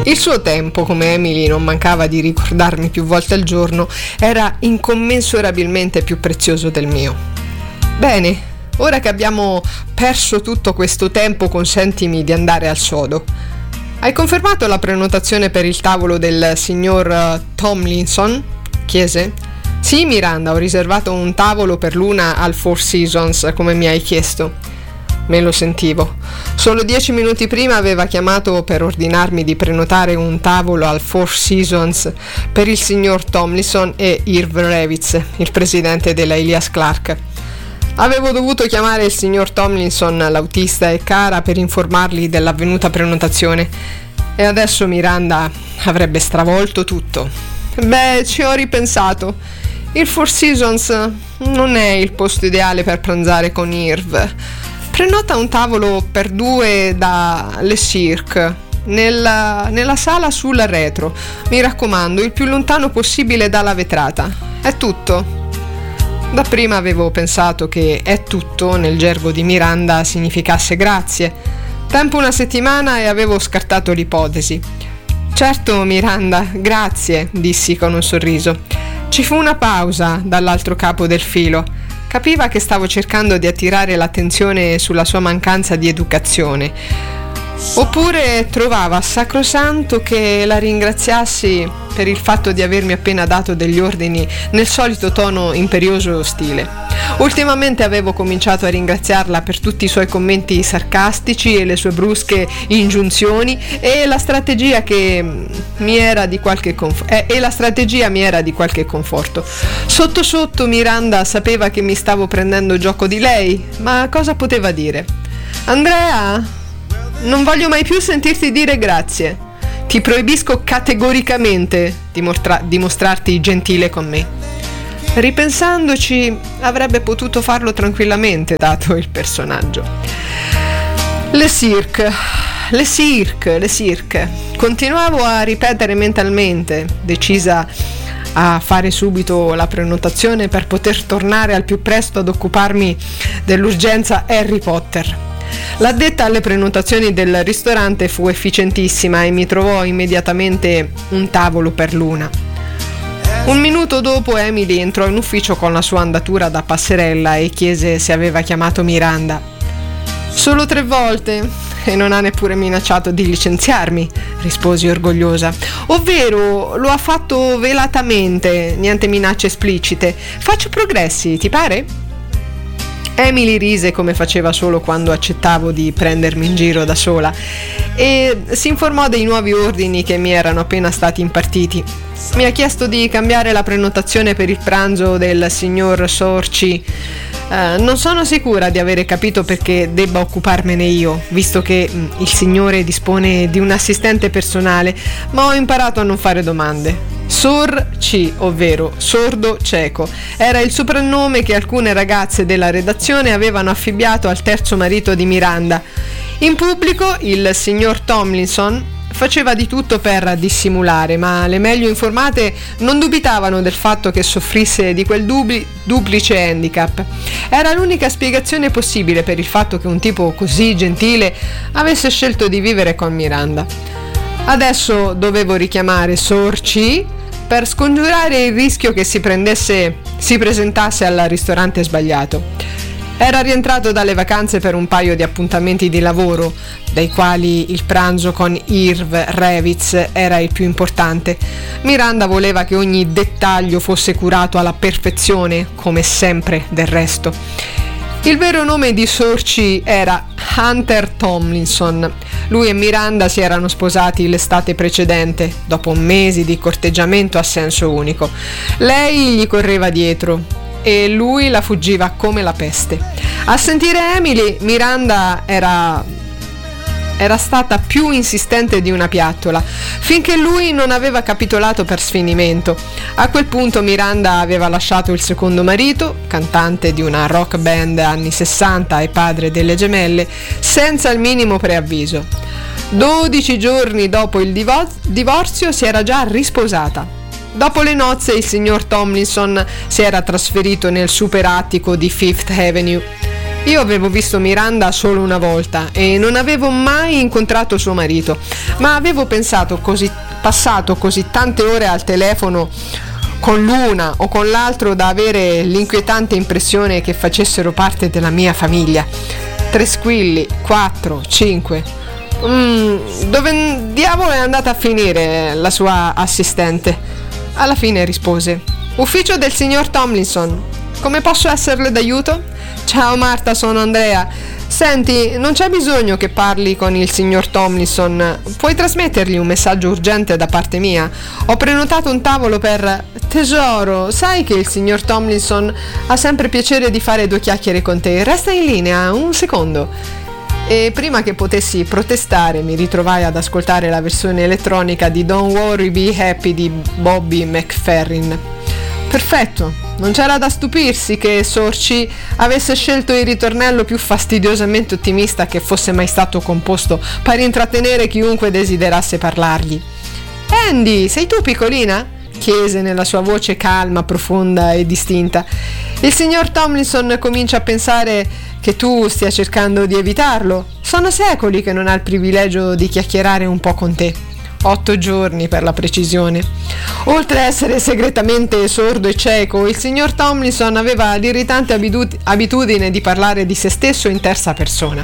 Il suo tempo, come Emily non mancava di ricordarmi più volte al giorno, era incommensurabilmente più prezioso del mio. Bene, ora che abbiamo perso tutto questo tempo, consentimi di andare al sodo. Hai confermato la prenotazione per il tavolo del signor Tomlinson? Chiese. Sì, Miranda, ho riservato un tavolo per l'una al Four Seasons, come mi hai chiesto. Me lo sentivo. Solo 10 minuti prima aveva chiamato per ordinarmi di prenotare un tavolo al Four Seasons per il signor Tomlinson e Irv Revitz, il presidente della Elias Clark. Avevo dovuto chiamare il signor Tomlinson, l'autista e Cara, per informarli dell'avvenuta prenotazione. E adesso Miranda avrebbe stravolto tutto. Beh, ci ho ripensato. Il Four Seasons non è il posto ideale per pranzare con Irv. Prenota un tavolo per 2 da Le Cirque, nella sala sul retro. Mi raccomando, il più lontano possibile dalla vetrata. È tutto. Dapprima avevo pensato che "è tutto" nel gergo di Miranda significasse grazie. Tempo una settimana e avevo scartato l'ipotesi. Certo, Miranda, grazie, dissi con un sorriso. Ci fu una pausa dall'altro capo del filo. Capiva che stavo cercando di attirare l'attenzione sulla sua mancanza di educazione. Oppure trovava sacrosanto che la ringraziassi per il fatto di avermi appena dato degli ordini nel solito tono imperioso e ostile. Ultimamente avevo cominciato a ringraziarla per tutti i suoi commenti sarcastici e le sue brusche ingiunzioni e la strategia mi era di qualche conforto. Sotto sotto Miranda sapeva che mi stavo prendendo gioco di lei, ma cosa poteva dire? Andrea, non voglio mai più sentirti dire grazie. Ti proibisco categoricamente di mostrarti gentile con me. Ripensandoci, avrebbe potuto farlo tranquillamente, dato il personaggio. Le Cirque. Continuavo a ripetere mentalmente, decisa a fare subito la prenotazione per poter tornare al più presto ad occuparmi dell'urgenza Harry Potter. L'addetta alle prenotazioni del ristorante fu efficientissima e mi trovò immediatamente un tavolo per l'una. Un minuto dopo Emily entrò in ufficio con la sua andatura da passerella e chiese se aveva chiamato Miranda. Solo 3 volte e non ha neppure minacciato di licenziarmi, risposi orgogliosa. Ovvero, lo ha fatto velatamente, niente minacce esplicite. Faccio progressi, ti pare? Emily rise come faceva solo quando accettavo di prendermi in giro da sola e si informò dei nuovi ordini che mi erano appena stati impartiti. Mi ha chiesto di cambiare la prenotazione per il pranzo del signor Sorci. Non sono sicura di avere capito perché debba occuparmene io, visto che il signore dispone di un assistente personale, ma ho imparato a non fare domande. Sorci, ovvero sordo cieco, era il soprannome che alcune ragazze della redazione avevano affibbiato al terzo marito di Miranda. In pubblico il signor Tomlinson faceva di tutto per dissimulare, ma le meglio informate non dubitavano del fatto che soffrisse di quel duplice handicap. Era l'unica spiegazione possibile per il fatto che un tipo così gentile avesse scelto di vivere con Miranda. Adesso dovevo richiamare Sorci per scongiurare il rischio che si presentasse al ristorante sbagliato. Era rientrato dalle vacanze per un paio di appuntamenti di lavoro, dai quali il pranzo con Irv Revitz era il più importante. Miranda voleva che ogni dettaglio fosse curato alla perfezione, come sempre del resto. Il vero nome di Sorci era Hunter Tomlinson. Lui e Miranda si erano sposati l'estate precedente, dopo mesi di corteggiamento a senso unico. Lei gli correva dietro e lui la fuggiva come la peste. A sentire Emily, Miranda era stata più insistente di una piattola, finché lui non aveva capitolato per sfinimento. A quel punto Miranda aveva lasciato il secondo marito, cantante di una rock band anni 60 e padre delle gemelle, senza il minimo preavviso. 12 giorni dopo il divorzio si era già risposata. Dopo le nozze il signor Tomlinson si era trasferito nel super attico di Fifth Avenue. Io avevo visto Miranda solo una volta e non avevo mai incontrato suo marito, ma avevo passato così tante ore al telefono con l'una o con l'altro da avere l'inquietante impressione che facessero parte della mia famiglia. 3 squilli, 4, 5. Dove diavolo è andata a finire la sua assistente? Alla fine rispose: ufficio del signor Tomlinson. Come posso esserle d'aiuto? Ciao Marta, sono Andrea. Senti, non c'è bisogno che parli con il signor Tomlinson. Puoi trasmettergli un messaggio urgente da parte mia? Ho prenotato un tavolo per... Tesoro, sai che il signor Tomlinson ha sempre piacere di fare 2 chiacchiere con te. Resta in linea un secondo. E prima che potessi protestare mi ritrovai ad ascoltare la versione elettronica di Don't Worry Be Happy di Bobby McFerrin. Perfetto, non c'era da stupirsi che Sorci avesse scelto il ritornello più fastidiosamente ottimista che fosse mai stato composto per intrattenere chiunque desiderasse parlargli. Andy, sei tu piccolina? Chiese nella sua voce calma, profonda e distinta. Il signor Tomlinson comincia a pensare che tu stia cercando di evitarlo. Sono secoli che non ha il privilegio di chiacchierare un po' con te. 8 giorni per la precisione. Oltre a essere segretamente sordo e cieco, il signor Tomlinson aveva l'irritante abitudine di parlare di se stesso in terza persona.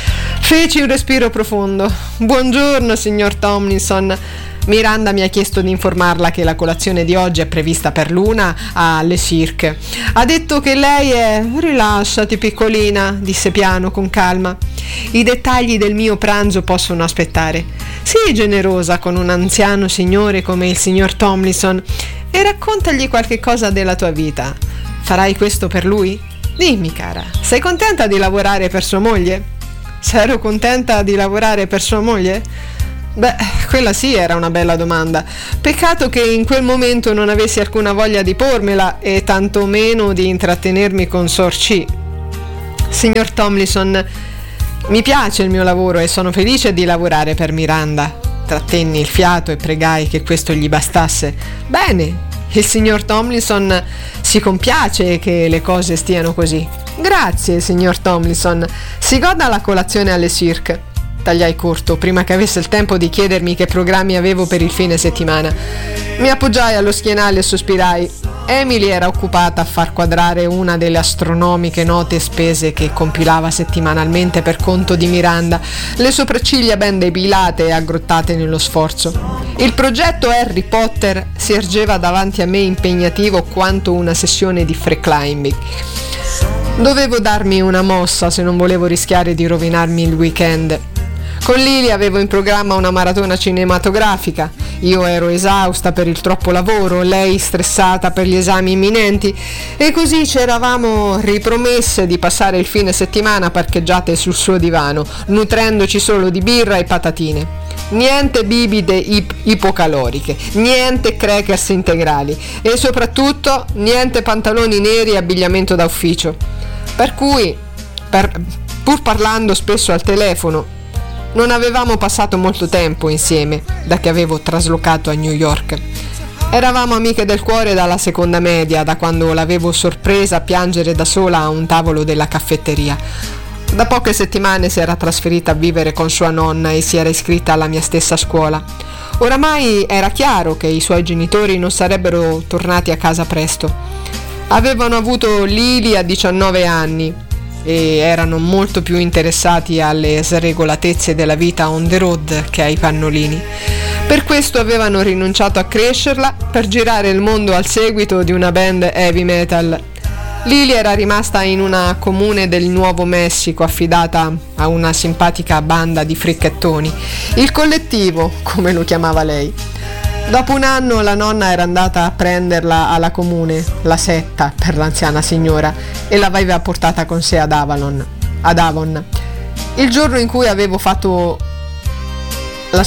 Feci un respiro profondo. Buongiorno, signor Tomlinson. Miranda mi ha chiesto di informarla che la colazione di oggi è prevista per l'una alle Cirque. Ha detto che lei è... Rilassati piccolina, disse piano, con calma. I dettagli del mio pranzo possono aspettare. Sii generosa con un anziano signore come il signor Tomlinson e raccontagli qualche cosa della tua vita. Farai questo per lui? Dimmi, cara, sei contenta di lavorare per sua moglie? Se ero contenta di lavorare per sua moglie? Beh, quella sì era una bella domanda. Peccato che in quel momento non avessi alcuna voglia di pormela e tantomeno di intrattenermi con Sorci. Signor Tomlinson, mi piace il mio lavoro e sono felice di lavorare per Miranda. Trattenni il fiato e pregai che questo gli bastasse. Bene, il signor Tomlinson si compiace che le cose stiano così. Grazie, signor Tomlinson. Si goda la colazione alle Cirque. Tagliai corto prima che avesse il tempo di chiedermi che programmi avevo per il fine settimana. Mi appoggiai allo schienale e sospirai. Emily era occupata a far quadrare una delle astronomiche note spese che compilava settimanalmente per conto di Miranda, le sopracciglia ben depilate e aggrottate nello sforzo. Il progetto Harry Potter si ergeva davanti a me impegnativo quanto una sessione di free climbing. Dovevo darmi una mossa se non volevo rischiare di rovinarmi il weekend. Con Lily avevo in programma una maratona cinematografica. Io ero esausta per il troppo lavoro, lei stressata per gli esami imminenti, e così ci eravamo ripromesse di passare il fine settimana parcheggiate sul suo divano, nutrendoci solo di birra e patatine. Niente bibite ipocaloriche, niente crackers integrali e soprattutto niente pantaloni neri e abbigliamento da ufficio. Per cui, pur parlando spesso al telefono, non avevamo passato molto tempo insieme da che avevo traslocato a New York. Eravamo amiche del cuore dalla seconda media, da quando l'avevo sorpresa a piangere da sola a un tavolo della caffetteria. Da poche settimane si era trasferita a vivere con sua nonna e si era iscritta alla mia stessa scuola. Oramai era chiaro che i suoi genitori non sarebbero tornati a casa presto. Avevano avuto Lily a 19 anni e erano molto più interessati alle sregolatezze della vita on the road che ai pannolini. Per questo avevano rinunciato a crescerla per girare il mondo al seguito di una band heavy metal. Lily era rimasta in una comune del Nuovo Messico affidata a una simpatica banda di fricchettoni, il collettivo, come lo chiamava lei. Dopo un anno la nonna era andata a prenderla alla comune, la setta per l'anziana signora, e l'aveva portata con sé ad Avon. Il giorno in cui avevo fatto la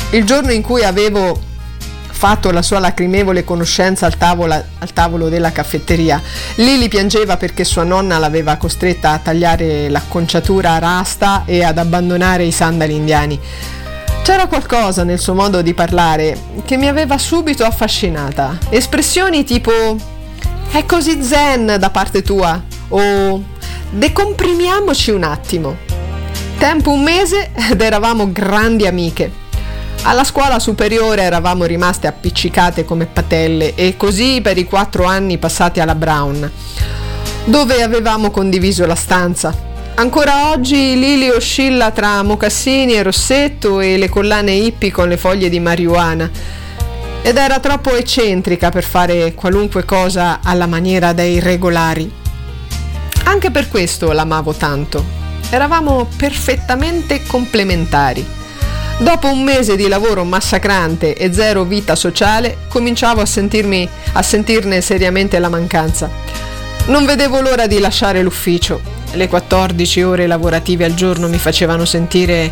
sua lacrimevole conoscenza al tavolo della caffetteria, Lily piangeva perché sua nonna l'aveva costretta a tagliare l'acconciatura rasta e ad abbandonare i sandali indiani. C'era qualcosa nel suo modo di parlare che mi aveva subito affascinata. Espressioni tipo "è così zen da parte tua" o Decomprimiamoci un attimo. Tempo un mese ed eravamo grandi amiche. Alla scuola superiore eravamo rimaste appiccicate come patelle e così per i 4 anni passati alla Brown, dove avevamo condiviso la stanza. Ancora oggi Lily oscilla tra mocassini e rossetto e le collane hippie con le foglie di marijuana ed era troppo eccentrica per fare qualunque cosa alla maniera dei regolari. Anche per questo l'amavo tanto. Eravamo perfettamente complementari. Dopo un mese di lavoro massacrante e zero vita sociale, cominciavo a sentirne seriamente la mancanza. Non vedevo l'ora di lasciare l'ufficio. Le 14 ore lavorative al giorno si facevano sentire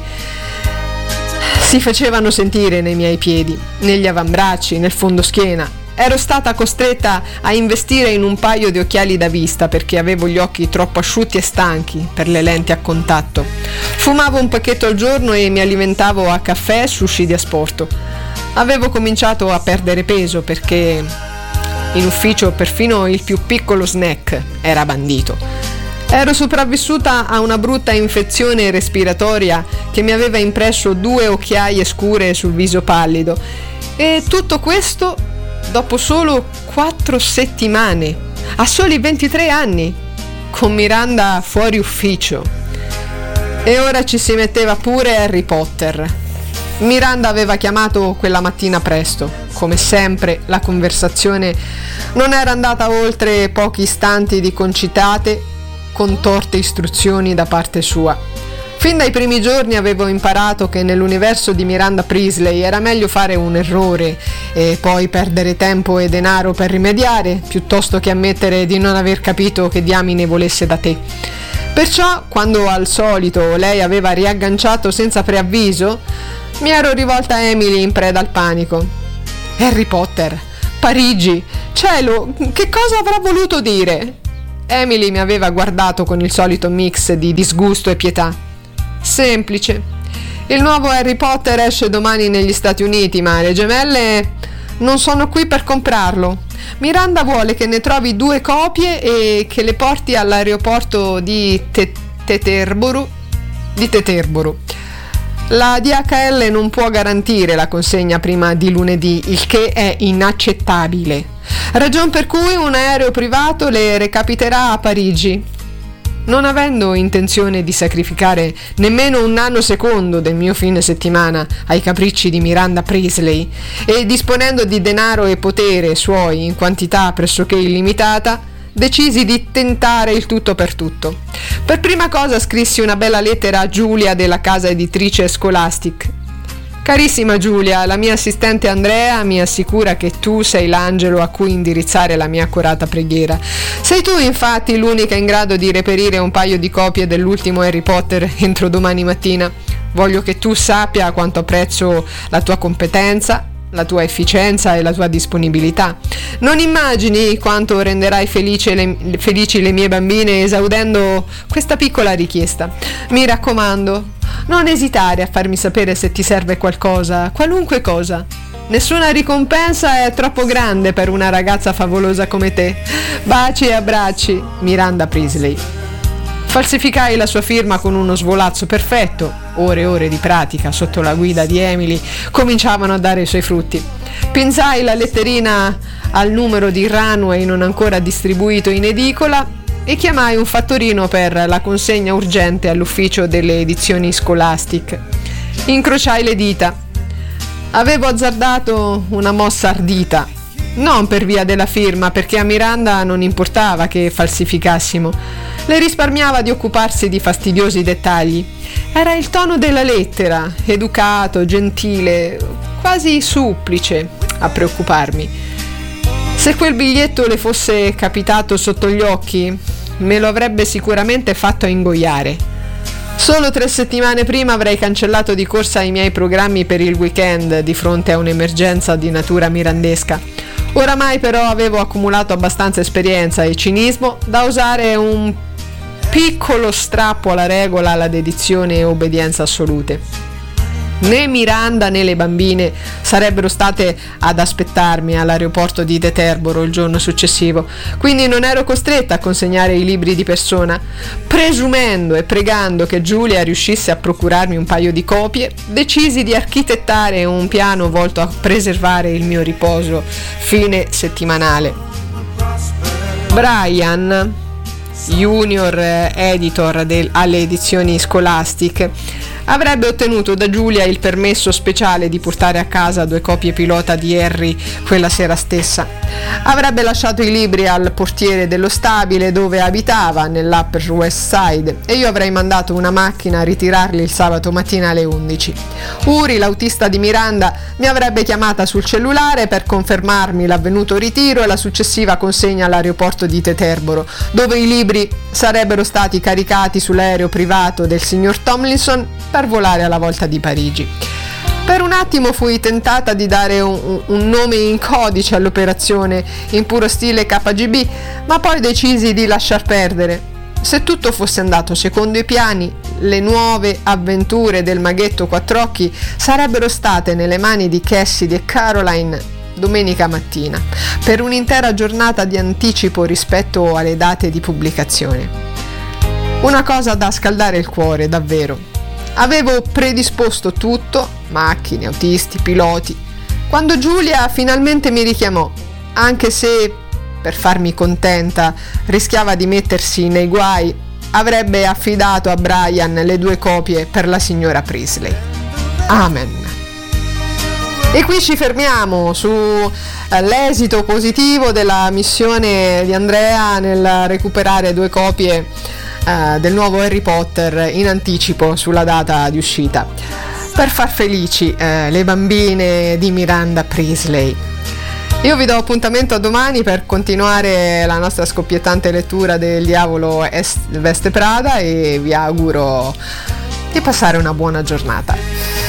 nei miei piedi, negli avambracci, nel fondoschiena. Ero stata costretta a investire in un paio di occhiali da vista perché avevo gli occhi troppo asciutti e stanchi per le lenti a contatto. Fumavo un pacchetto al giorno e mi alimentavo a caffè e sushi di asporto. Avevo cominciato a perdere peso perché in ufficio perfino il più piccolo snack era bandito. Ero sopravvissuta a una brutta infezione respiratoria che mi aveva impresso 2 occhiaie scure sul viso pallido. E tutto questo dopo solo 4 settimane, a soli 23 anni, con Miranda fuori ufficio. E ora ci si metteva pure Harry Potter. Miranda aveva chiamato quella mattina presto. Come sempre, la conversazione non era andata oltre pochi istanti di concitate, contorte istruzioni da parte sua. Fin dai primi giorni avevo imparato che nell'universo di Miranda Priestley era meglio fare un errore e poi perdere tempo e denaro per rimediare, piuttosto che ammettere di non aver capito che diamine volesse da te. Perciò, quando al solito lei aveva riagganciato senza preavviso, mi ero rivolta a Emily in preda al panico. Harry Potter, Parigi, cielo, che cosa avrà voluto dire? Emily mi aveva guardato con il solito mix di disgusto e pietà. Semplice. Il nuovo Harry Potter esce domani negli Stati Uniti, ma le gemelle non sono qui per comprarlo. Miranda vuole che ne trovi 2 copie e che le porti all'aeroporto di Teterboro. La DHL non può garantire la consegna prima di lunedì, il che è inaccettabile. Ragion per cui un aereo privato le recapiterà a Parigi. Non avendo intenzione di sacrificare nemmeno un nanosecondo del mio fine settimana ai capricci di Miranda Priestley e disponendo di denaro e potere suoi in quantità pressoché illimitata, decisi di tentare il tutto per tutto. Per prima cosa scrissi una bella lettera a Giulia della casa editrice Scholastic. Carissima Giulia, la mia assistente Andrea mi assicura che tu sei l'angelo a cui indirizzare la mia accurata preghiera. Sei tu infatti l'unica in grado di reperire un paio di copie dell'ultimo Harry Potter entro domani mattina. Voglio che tu sappia quanto apprezzo la tua competenza, la tua efficienza e la tua disponibilità. Non immagini quanto renderai felici le mie bambine esaudendo questa piccola richiesta. Mi raccomando, non esitare a farmi sapere se ti serve qualcosa, qualunque cosa. Nessuna ricompensa è troppo grande per una ragazza favolosa come te. Baci e abbracci, Miranda Priestley. Falsificai la sua firma con uno svolazzo perfetto. Ore e ore di pratica sotto la guida di Emily cominciavano a dare i suoi frutti. Pinzai la letterina al numero di Runway non ancora distribuito in edicola e chiamai un fattorino per la consegna urgente all'ufficio delle edizioni Scholastic. Incrociai le dita. Avevo azzardato una mossa ardita, non per via della firma, perché a Miranda non importava che falsificassimo. Le risparmiava di occuparsi di fastidiosi dettagli. Era il tono della lettera, educato, gentile, quasi supplice, a preoccuparmi. Se quel biglietto le fosse capitato sotto gli occhi, me lo avrebbe sicuramente fatto ingoiare. Solo 3 settimane prima avrei cancellato di corsa i miei programmi per il weekend di fronte a un'emergenza di natura mirandesca. Oramai però avevo accumulato abbastanza esperienza e cinismo da usare un piccolo strappo alla regola, alla dedizione e obbedienza assolute. Né Miranda né le bambine sarebbero state ad aspettarmi all'aeroporto di Teterboro il giorno successivo, quindi non ero costretta a consegnare i libri di persona. Presumendo e pregando che Giulia riuscisse a procurarmi un paio di copie, decisi di architettare un piano volto a preservare il mio riposo fine settimanale. Brian, junior editor alle edizioni Scholastic, avrebbe ottenuto da Giulia il permesso speciale di portare a casa 2 copie pilota di Harry quella sera stessa. Avrebbe lasciato i libri al portiere dello stabile dove abitava, nell'Upper West Side, e io avrei mandato una macchina a ritirarli il sabato mattina alle 11. Uri, l'autista di Miranda, mi avrebbe chiamata sul cellulare per confermarmi l'avvenuto ritiro e la successiva consegna all'aeroporto di Teterboro, dove i libri sarebbero stati caricati sull'aereo privato del signor Tomlinson per volare alla volta di Parigi. Per un attimo fui tentata di dare un nome in codice all'operazione in puro stile KGB, ma poi decisi di lasciar perdere. Se tutto fosse andato secondo i piani, le nuove avventure del maghetto Quattrocchi sarebbero state nelle mani di Cassidy e Caroline domenica mattina, per un'intera giornata di anticipo rispetto alle date di pubblicazione. Una cosa da scaldare il cuore, davvero. Avevo predisposto tutto, macchine, autisti, piloti, quando Giulia finalmente mi richiamò, anche se, per farmi contenta, rischiava di mettersi nei guai, avrebbe affidato a Brian le 2 copie per la signora Priestley. Amen. E qui ci fermiamo sull'esito positivo della missione di Andrea nel recuperare 2 copie del nuovo Harry Potter in anticipo sulla data di uscita, per far felici le bambine di Miranda Priestley. Io vi do appuntamento a domani per continuare la nostra scoppiettante lettura del Diavolo Veste Prada e vi auguro di passare una buona giornata.